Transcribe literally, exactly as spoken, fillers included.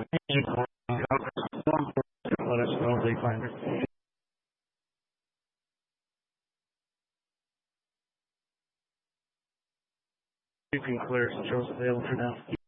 Let us know if they find her. You can clear some shows available for now.